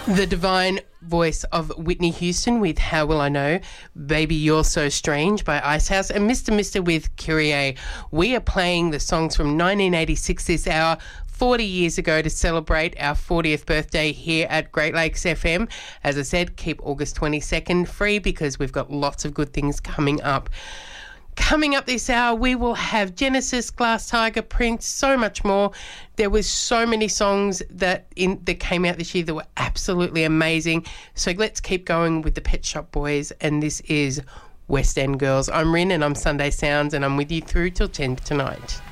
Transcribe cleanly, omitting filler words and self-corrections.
The divine voice of Whitney Houston with How Will I Know, Baby You're So Strange by Icehouse, and Mr. with Kyrie. We are playing the songs from 1986 this hour, 40 years ago, to celebrate our 40th birthday here at Great Lakes FM. As I said, keep August 22nd free because we've got lots of good things coming up. Coming up this hour, we will have Genesis, Glass Tiger, Prince, so much more. There was so many songs that came out this year that were absolutely amazing. So let's keep going with the Pet Shop Boys, and this is West End Girls. I'm Rin and I'm Sunday Sounds, and I'm with you through till 10 tonight.